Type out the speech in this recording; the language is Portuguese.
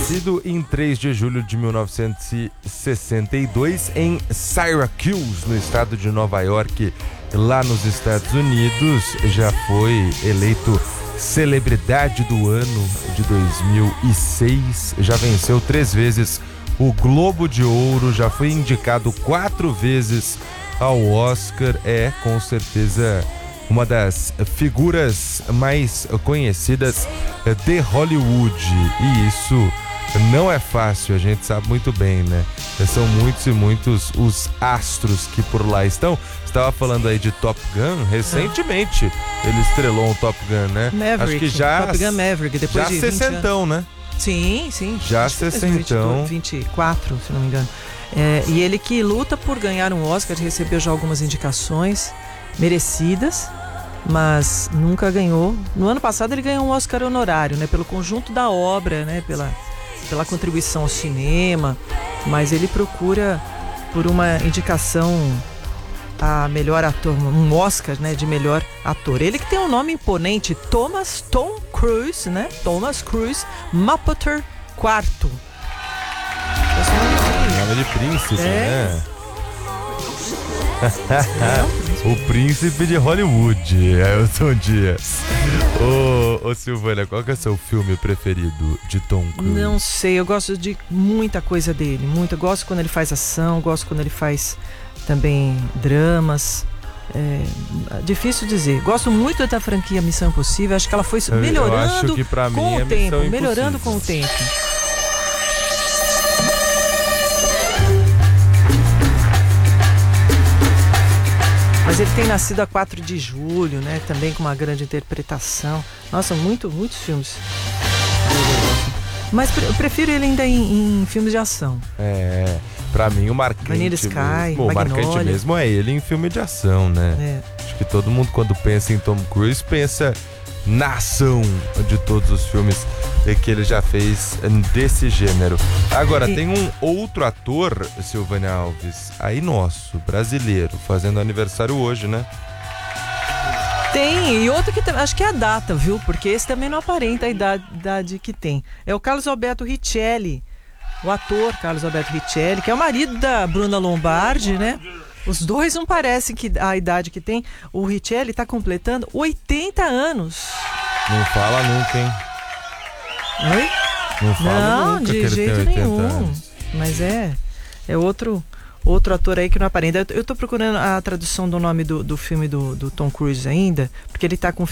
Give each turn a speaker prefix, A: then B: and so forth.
A: Nascido em 3 de julho de 1962 em Syracuse, no estado de Nova York, lá nos Estados Unidos, já foi eleito celebridade do ano de 2006, já venceu 3 vezes o Globo de Ouro, já foi indicado 4 vezes ao Oscar, é com certeza uma das figuras mais conhecidas de Hollywood, e isso não é fácil, a gente sabe muito bem, né? São muitos e muitos os astros que por lá estão. Estava falando aí de Top Gun, recentemente ele estrelou um Top Gun, né?
B: Maverick,
A: acho que já
B: Top Gun Maverick, depois
A: já
B: de 20
A: sessentão,
B: anos.
A: né?
B: Sim.
A: Já 60.
B: 24, se não me engano. E ele que luta por ganhar um Oscar, recebeu já algumas indicações merecidas, mas nunca ganhou. No ano passado ele ganhou um Oscar honorário, né, pelo conjunto da obra, né, pela contribuição ao cinema, mas ele procura por uma indicação a melhor ator, um Oscar, né, de melhor ator. Ele que tem um nome imponente, Tom Cruise, né? Thomas Cruise Mapother IV.
A: Nome de príncipe, né? O príncipe de Hollywood, Elton Dias. Ô Silvânia, qual que é o seu filme preferido de Tom Cruise?
B: Não sei, eu gosto de muita coisa dele, gosto quando ele faz ação, gosto quando ele faz também dramas. Difícil dizer. Gosto muito da franquia Missão Impossível, acho que ela foi melhorando com o tempo, melhorando com o tempo. Mas ele tem nascido a 4 de julho, né? Também com uma grande interpretação. Nossa, muitos filmes. Mas eu prefiro ele ainda em filmes de ação.
A: Pra mim o marcante
B: Vanilla Sky,
A: mesmo, o marcante mesmo é ele em filme de ação, né? Acho que todo mundo quando pensa em Tom Cruise pensa na ação de todos os filmes que ele já fez desse gênero. Agora, tem um outro ator, Silvânia Alves, aí nosso, brasileiro, fazendo aniversário hoje, né?
B: Tem, e outro que acho que é a data, viu? Porque esse também não aparenta a idade que tem. É o Carlos Alberto Richelli, o ator Carlos Alberto Richelli, que é o marido da Bruna Lombardi, né? Os dois não parecem que a idade que tem. O Richelli está completando 80 anos.
A: Não fala nunca, hein?
B: Oi?
A: Não fala nunca
B: de
A: que ele
B: jeito
A: tem 80
B: nenhum.
A: anos.
B: Mas é outro ator aí que não aparenta. Eu tô procurando a tradução do nome do filme do Tom Cruise ainda, porque ele tá com